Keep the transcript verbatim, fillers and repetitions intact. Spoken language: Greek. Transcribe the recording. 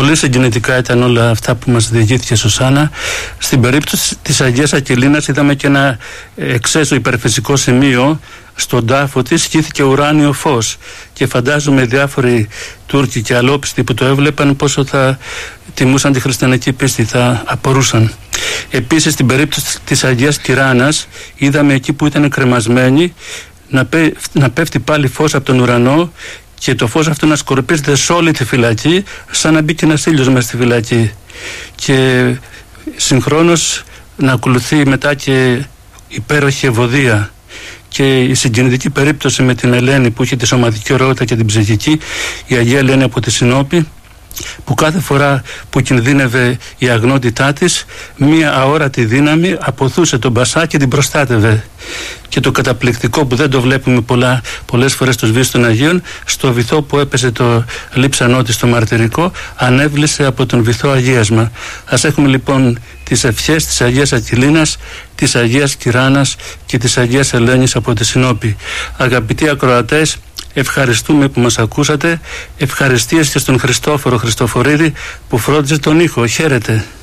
Πολύ συγκινητικά ήταν όλα αυτά που μας διηγήθηκε η Σουσάνα. Στην περίπτωση της Αγίας Ακελίνας είδαμε και ένα εξαίσιο υπερφυσικό σημείο. Στον τάφο της σκήθηκε ουράνιο φως και φαντάζομαι διάφοροι Τούρκοι και αλόπιστοι που το έβλεπαν πόσο θα τιμούσαν τη χριστιανική πίστη, θα απορούσαν. Επίσης στην περίπτωση της Αγίας Τυράννας είδαμε εκεί που ήταν κρεμασμένοι να, πέ, να πέφτει πάλι φως από τον ουρανό και το φως αυτό να σκορπίζεται σε όλη τη φυλακή, σαν να μπει και ένας ήλιος μες στη φυλακή, και συγχρόνως να ακολουθεί μετά και υπέροχη ευωδία. Και η συγκινητική περίπτωση με την Ελένη που είχε τη σωματική ωραιότητα και την ψυχική, η Αγία Ελένη από τη Συνόπη, που κάθε φορά που κινδύνευε η αγνότητά της, μία αόρατη δύναμη αποθούσε τον Μπασά και την προστάτευε. Και το καταπληκτικό που δεν το βλέπουμε πολλά, πολλές φορές στους βίους των Αγίων, στο βυθό που έπεσε το λείψανό της στο μαρτυρικό, ανέβλησε από τον βυθό αγίασμα. Ας έχουμε λοιπόν τις ευχές της Αγίας Ακελίνας, της Αγίας Τυράννας και της Αγίας Ελένης από τη Συνόπη. Αγαπητοί ακροατές, ευχαριστούμε που μας ακούσατε. Ευχαριστίες και στον Χριστόφορο Χριστοφορίδη που φρόντιζε τον ήχο. Χαίρετε.